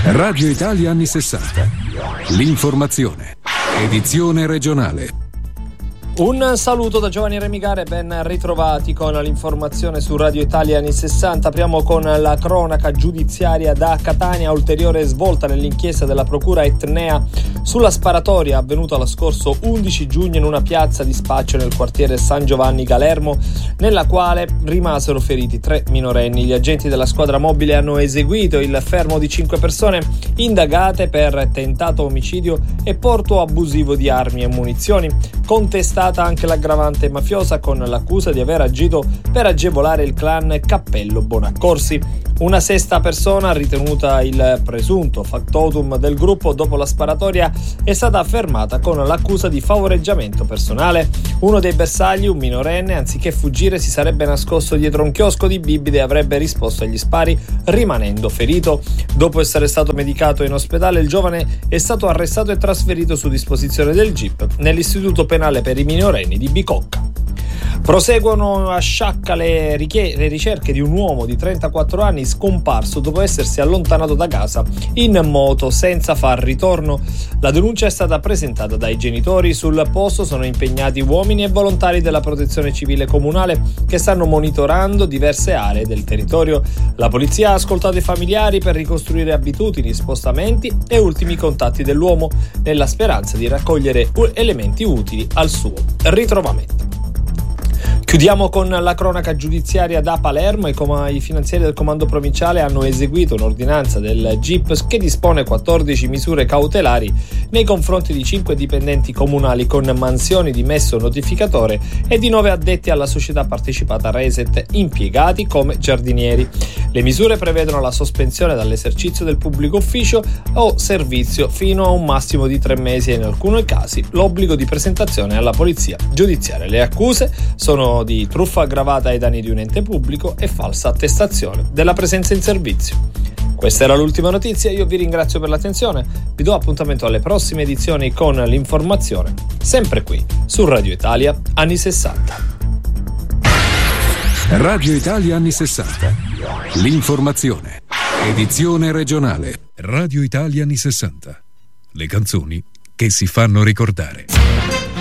Radio Italia anni 60. L'informazione. Edizione regionale. Un saluto da Giovanni Remigare, ben ritrovati con l'informazione su Radio Italia anni 60. Apriamo con la cronaca giudiziaria da Catania, ulteriore svolta nell'inchiesta della procura etnea sulla sparatoria avvenuta lo scorso 11 giugno in una piazza di spaccio nel quartiere San Giovanni Galermo, nella quale rimasero feriti 3 minorenni. Gli agenti della squadra mobile hanno eseguito il fermo di 5 persone indagate per tentato omicidio e porto abusivo di armi e munizioni. Contestata anche l'aggravante mafiosa con l'accusa di aver agito per agevolare il clan Cappello Bonaccorsi. Una sesta persona, ritenuta il presunto factotum del gruppo dopo la sparatoria, è stata fermata con l'accusa di favoreggiamento personale. Uno dei bersagli, un minorenne, anziché fuggire si sarebbe nascosto dietro un chiosco di bibite e avrebbe risposto agli spari, rimanendo ferito. Dopo essere stato medicato in ospedale, il giovane è stato arrestato e trasferito su disposizione del GIP nell'istituto penale per i minorenni di Bicocca. Proseguono a Sciacca le ricerche di un uomo di 34 anni scomparso dopo essersi allontanato da casa in moto senza far ritorno. La denuncia è stata presentata dai genitori. Sul posto sono impegnati uomini e volontari della Protezione Civile Comunale che stanno monitorando diverse aree del territorio. La polizia ha ascoltato i familiari per ricostruire abitudini, spostamenti e ultimi contatti dell'uomo, nella speranza di raccogliere elementi utili al suo ritrovamento. Chiudiamo con la cronaca giudiziaria da Palermo. I finanzieri del comando provinciale hanno eseguito un'ordinanza del GIP che dispone 14 misure cautelari nei confronti di 5 dipendenti comunali con mansioni di messo notificatore e di 9 addetti alla società partecipata Reset impiegati come giardinieri. Le misure prevedono la sospensione dall'esercizio del pubblico ufficio o servizio fino a un massimo di 3 mesi e in alcuni casi l'obbligo di presentazione alla polizia giudiziaria. Le accuse sono di truffa aggravata ai danni di un ente pubblico e falsa attestazione della presenza in servizio. Questa era l'ultima notizia, io vi ringrazio per l'attenzione, vi do appuntamento alle prossime edizioni con l'informazione, sempre qui su Radio Italia anni 60. Radio Italia anni 60. L'informazione. Edizione regionale. Radio Italia anni 60. Le canzoni che si fanno ricordare.